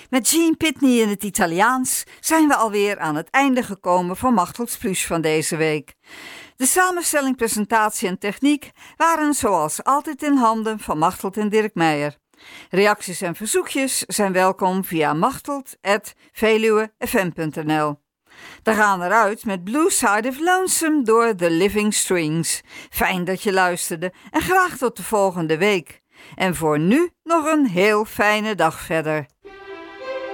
Met Jean Pitney in het Italiaans zijn we alweer aan het einde gekomen van Machtelds Plus van deze week. De samenstelling, presentatie en techniek waren zoals altijd in handen van Machteld en Dirk Meijer. Reacties en verzoekjes zijn welkom via machteld@veluwefm.nl. We gaan eruit met Blue Side of Lonesome door The Living Strings. Fijn dat je luisterde en graag tot de volgende week. En voor nu nog een heel fijne dag verder.